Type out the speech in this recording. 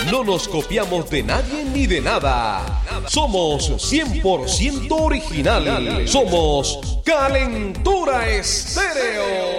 No nos copiamos de nadie ni de nada. Somos 100% original. Somos Calentura Estéreo.